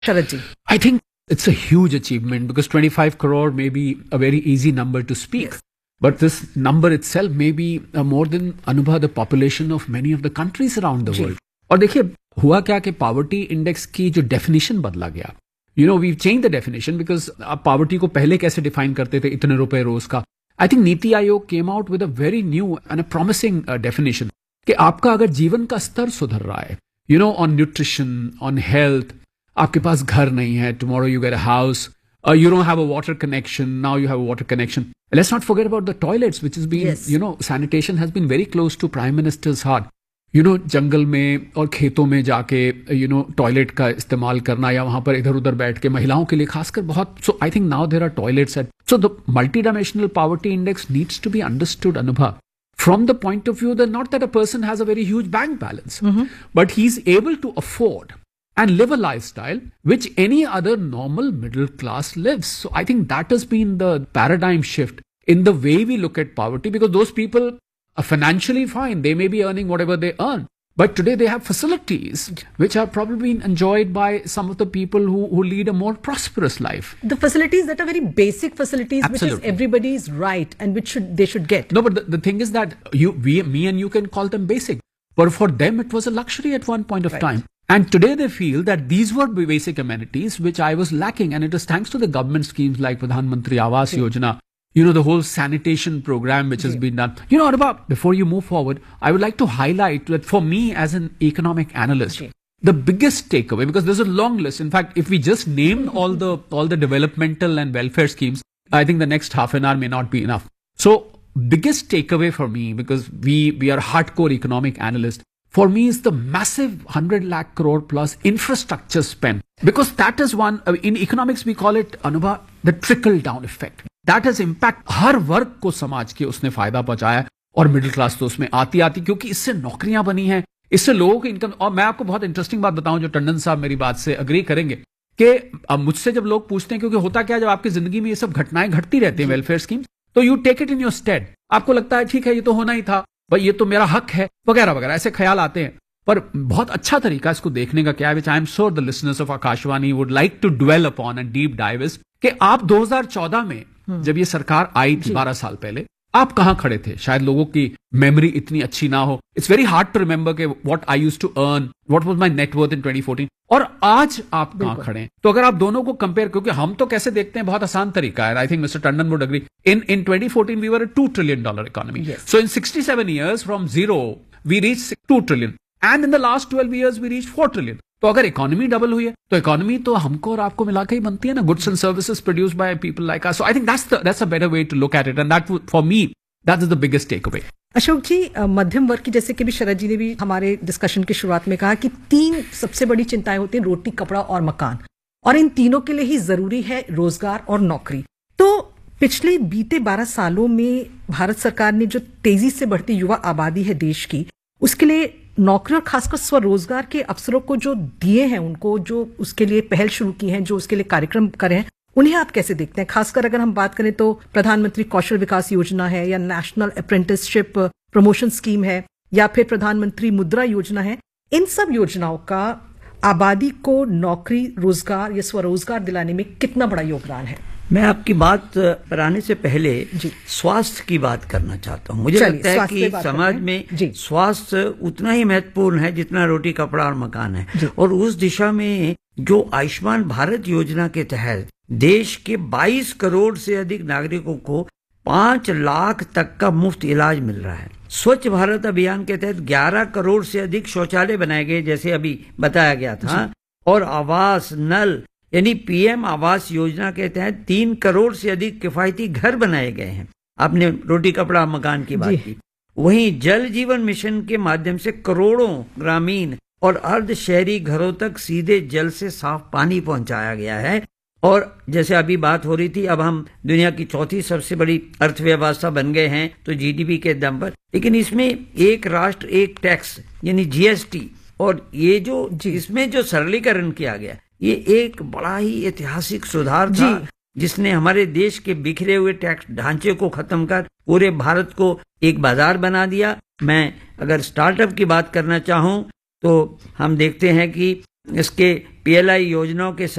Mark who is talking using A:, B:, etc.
A: Sharad ji?
B: I think it's a huge achievement because 25 crore may be a very easy number to speak.
A: Yes.
B: But this number itself may be more than Anubha, the population of many of the countries around the world. और देखिए हुआ क्या कि poverty index की जो definition बदला गया, we change the definition because आप पॉवर्टी को पहले कैसे डिफाइन करते थे, इतने रुपए रोज का. I think NITI Aayog came out with a very new and a promising definition कि आपका अगर जीवन का स्तर सुधर रहा है, ऑन न्यूट्रिशन, ऑन हेल्थ, आपके पास घर नहीं है, tomorrow you get a house, you don't have a water connection, now you have a water connection. Let's not forget about the toilets, which has been,
A: Yes.
B: Sanitation has been very close to Prime Minister's heart. जंगल में और खेतों में जाके, toilet का इस्तेमाल करना या वहां पर इधर उधर बैठ के महिलाओं के लिए खासकर बहुत. सो I think now there are toilets eight. So the multi dimensional poverty index needs to be understood, अनुभव, from the point of view that not that a person has a very huge bank balance, but he's able to afford and live a lifestyle which any other normal middle class lives. So I think that has been the paradigm shift in the way we look at poverty, because those people are financially fine. They may be earning whatever they earn, but today they have facilities which are probably enjoyed by some of the people who lead a more prosperous life.
A: The facilities that are very basic facilities,
B: Absolutely.
A: which is everybody's right and which they should get.
B: No, but the thing is that me and you can call them basic, but for them it was a luxury at one point of
A: Right.
B: time. And today they feel that these were basic amenities which I was lacking. And it is thanks to the government schemes like Pradhan Mantri Awas Yojana, the whole sanitation program which has been done. Arba, before you move forward, I would like to highlight that for me as an economic analyst, the biggest takeaway, because there's a long list. In fact, if we just name all the developmental and welfare schemes, I think the next half an hour may not be enough. So biggest takeaway for me, because we are hardcore economic analysts, for me is the massive 100 lakh crore plus infrastructure spend. Because that is one, in economics we call it, Anubha, the trickle down effect. That has impact. हर वर्ग को समाज के उसने फायदा पहुंचाया, और middle class तो उसमें आती क्योंकि इससे नौकरियां बनी हैं, इससे लोगों की इनकम. और मैं आपको बहुत इंटरेस्टिंग बात बताऊं, जो टंडन साहब मेरी बात से अग्री करेंगे, कि अब मुझसे जब लोग पूछते हैं, क्योंकि होता क्या, जब आपकी जिंदगी में ये सब घटनाएं घटती रहती हैं, वेलफेयर स्कीम, तो you take it in your state. आपको लगता है ठीक है, ये तो होना ही था भाई, ये तो मेरा हक है, वगैरह वगैरह, ऐसे ख्याल आते हैं. पर बहुत अच्छा तरीका इसको देखने का क्या है, विच I am sure the listeners of Akashvani would like to dwell upon and deep dive is, कि आप 2014 में जब ये सरकार आई थी 12 साल पहले, आप कहां खड़े थे? शायद लोगों की मेमोरी इतनी अच्छी ना हो. It's very hard to remember के what I used to earn, what was my net worth इन 2014, और आज आप कहां खड़े हैं. तो अगर आप दोनों को कंपेयर, क्योंकि हम तो कैसे देखते हैं, बहुत आसान तरीका है. I think mister Tandon would agree. In 2014 we were a $2 trillion economy. So in 67 years from zero we reach $2 trillion, and in the last 12 years we reach $4 trillion. तो अगर इकोनॉमी डबल हुई है, तो इकोनॉमी तो हमको और आपको मिला के ही बनती है ना, goods and services produced by people like us. So I think that's a better way to look at it, and that for me that is the biggest take away.
A: Ashok जी, मध्यम वर्ग की, जैसे कि भी शरद जी ने भी हमारे डिस्कशन की शुरुआत में कहा कि 3 सबसे बड़ी चिंताएं होती हैं, रोटी, कपड़ा और मकान, और इन तीनों के लिए ही जरूरी है रोजगार और नौकरी. तो पिछले बीते 12 सालों में भारत सरकार ने जो तेजी से बढ़ती युवा आबादी है देश की, उसके लिए नौकरी और खासकर स्वरोजगार के अवसरों को जो दिए हैं, उनको जो उसके लिए पहल शुरू की है, जो उसके लिए कार्यक्रम करे हैं, उन्हें आप कैसे देखते हैं? खासकर अगर हम बात करें तो प्रधानमंत्री कौशल विकास योजना है, या नेशनल अप्रेंटिसशिप प्रमोशन स्कीम है, या फिर प्रधानमंत्री मुद्रा योजना है. इन सब योजनाओं का आबादी को नौकरी, रोजगार या स्वरोजगार दिलाने में कितना बड़ा योगदान है?
C: मैं आपकी बात पर आने से पहले स्वास्थ्य की बात करना चाहता हूँ. मुझे लगता है कि समाज में स्वास्थ्य उतना ही महत्वपूर्ण है जितना रोटी, कपड़ा और मकान है. और उस दिशा में जो आयुष्मान भारत योजना के तहत देश के 22 करोड़ से अधिक नागरिकों को 5 लाख तक का मुफ्त इलाज मिल रहा है. स्वच्छ भारत अभियान के तहत 11 करोड़ से अधिक शौचालय बनाए गए, जैसे अभी बताया गया था. और आवास नल यानी पीएम आवास योजना के तहत 3 करोड़ से अधिक किफायती घर बनाए गए हैं. आपने रोटी, कपड़ा, मकान की बात की. वहीं जल जीवन मिशन के माध्यम से करोड़ों ग्रामीण और अर्ध शहरी घरों तक सीधे जल से साफ पानी पहुंचाया गया है. और जैसे अभी बात हो रही थी, अब हम दुनिया की 4थी सबसे बड़ी अर्थव्यवस्था बन गए हैं, तो जीडीपी के दम पर. लेकिन इसमें एक राष्ट्र एक टैक्स यानी जीएसटी, और ये जो इसमें जो सरलीकरण किया गया, ये एक बड़ा ही ऐतिहासिक सुधार था, जिसने हमारे देश के बिखरे हुए टैक्स ढांचे को खत्म कर पूरे भारत को एक बाजार बना दिया. मैं अगर स्टार्टअप की बात करना चाहूं, तो हम देखते हैं कि इसके पीएलआई योजनाओं के